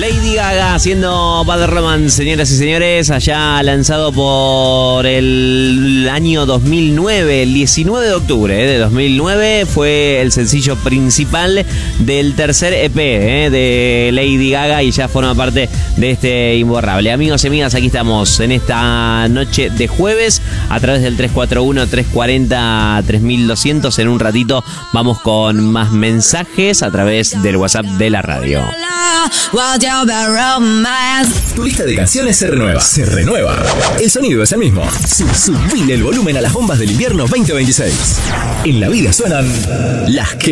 Lady Gaga haciendo Bad Romance, señoras y señores, allá lanzado por el año 2009, el 19 de octubre de 2009, fue el sencillo principal del tercer EP de Lady Gaga y ya forma parte de este imborrable. Amigos y amigas, aquí estamos en esta noche de jueves a través del 341-340-3200. En un ratito vamos con más mensajes a través del WhatsApp de la radio. Tu lista de canciones se renueva. Se renueva. El sonido es el mismo. Subile el volumen a las bombas del invierno 2026. En la vida suenan las que